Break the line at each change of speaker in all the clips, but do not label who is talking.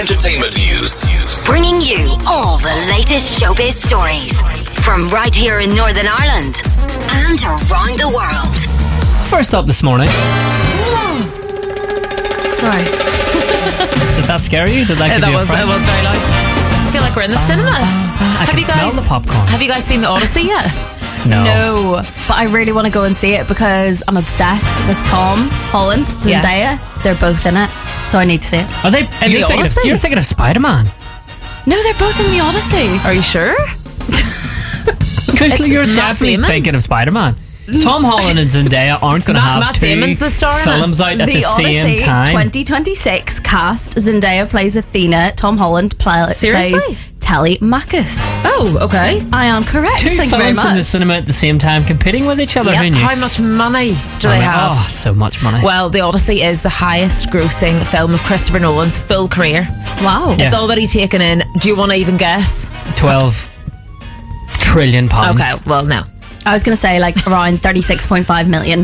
Entertainment news.
Bringing you all the latest showbiz stories from right here in Northern Ireland and around the world.
First up this morning.
Sorry.
Did that scare you? Did that give you a fright?
It was very loud. I feel like we're in the cinema.
I can smell the popcorn.
Have you guys seen The Odyssey yet?
No.
But I really want to go and see it because I'm obsessed with Tom Holland, Zendaya. They're both in it, so I need to see it.
Are they? You're thinking of Spider-Man.
No, they're both in The Odyssey.
Are you sure?
Because you're
Matt
definitely
Damon.
thinking of Spider-Man. Tom Holland and Zendaya aren't going to have
Matt
two
Damon's the star in
films out at the
Odyssey
same time.
2026 cast. Zendaya plays Athena. Tom Holland plays
Seriously?
Telemachus.
Oh, okay.
I am correct.
Two
Thank you very
films in the
much.
cinema at the same time competing with each other.
Yep.
Who knew?
How much money do they have?
Oh, so much money.
Well, The Odyssey is the highest grossing film of Christopher Nolan's full career.
Wow.
Yeah.
It's already taken in, do you want to even guess?
£12 trillion.
Okay, well, no.
I was going to say like around 36.5 million.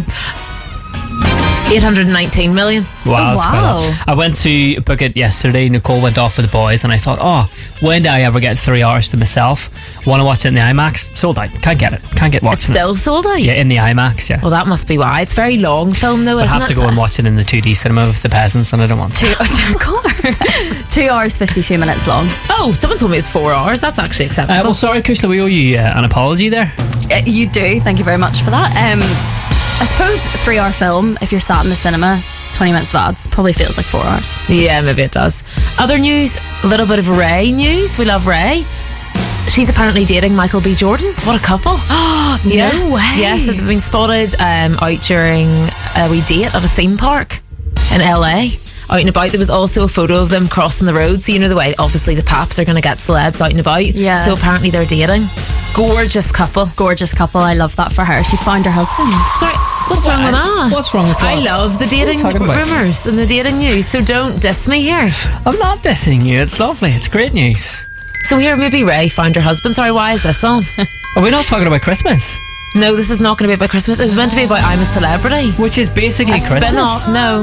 819 million.
Wow, that's quite a lot.
Wow.
I went to book it yesterday. Nicole went off with the boys, and I thought, when do I ever get 3 hours to myself? Want to watch it in the IMAX? Sold out. Can't get it. Can't get watching
It's still sold out?
it. Yeah, in the IMAX, yeah.
Well, that must be why. It's a very long film, though,
I
isn't
have
it?
to go and watch it in the 2D cinema with the peasants, and I don't want to.
2 hours 52 minutes long.
Oh, someone told me it was 4 hours. That's actually acceptable.
Well, sorry, Kushla, we owe you an apology there.
You do. Thank you very much for that. I suppose a 3 hour film, if you're sat in the cinema, 20 minutes of ads, probably feels like 4 hours.
Yeah, maybe it does. Other news, a little bit of Ray news. We love Ray. She's apparently dating Michael B. Jordan. What a couple.
No way.
Yeah, so they've been spotted out during a wee date at a theme park in LA. Out and about. There was also a photo of them crossing the road. So you know the way, obviously, the paps are going to get celebs out and about.
Yeah.
So apparently they're dating. Gorgeous couple.
Gorgeous couple. I love that for her. She found her husband.
Sorry, what's wrong with that?
What's wrong with
I
what?
love the dating
What are you talking about?
rumours and the dating news, so don't diss me here.
I'm not dissing you. It's lovely. It's great news.
So here, maybe Ray found her husband. Sorry, why is this on?
Are we not talking about Christmas?
No, this is not going to be about Christmas. It was meant to be about I'm a Celebrity.
Which is basically
A
Christmas.
spin-off. No.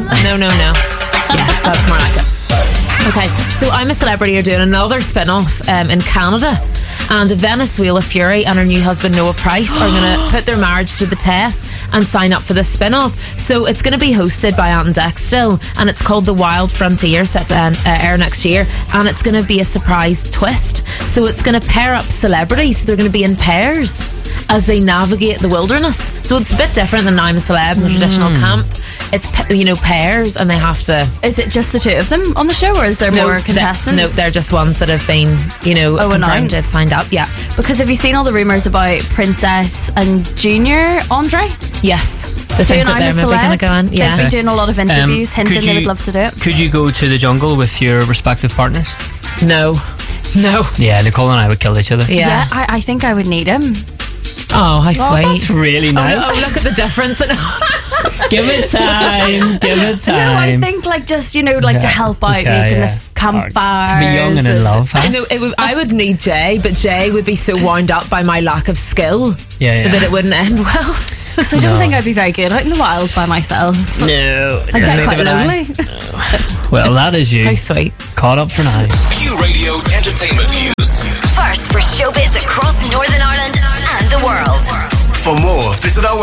Yes, that's more like it. Okay, so I'm a Celebrity are doing another spin-off in Canada, and Venezuela Fury and her new husband Noah Price are going to put their marriage to the test and sign up for this spin-off. So it's going to be hosted by Ant and Dec still, and it's called The Wild Frontier, set to air next year, and it's going to be a surprise twist. So it's going to pair up celebrities. They're going to be in pairs as they navigate the wilderness. So it's a bit different than I'm a Celeb in the traditional camp. It's pairs, and they have to.
Is it just the two of them on the show, or is there more contestants?
No, they're just ones that have been, confirmed
announced.
to have signed up. Yeah.
Because have you seen all the rumours about Princess and Junior Andre?
Yes. They think that they're maybe going to go in. Yeah.
They've been doing a lot of interviews, hinting
could
they
you-
would love to do it.
Could you go to the jungle with your respective partners?
No.
Yeah, Nicole and I would kill each other.
Yeah.
I think I would need him.
Oh, how sweet.
That's really nice.
Oh, look at the difference.
Give it time. Give it time.
No, I think just to help out making the campfires.
To be young and in love. Huh?
I know I would need Jay, but Jay would be so wound up by my lack of skill that it wouldn't end well.
So I don't think I'd be very good out in the wild by myself.
No.
I'd get quite
would I.
lonely.
Well, that is you.
How sweet.
Caught up for now.
Q Radio Entertainment news.
First for showbiz across Northern Ireland and the world.
For more, visit our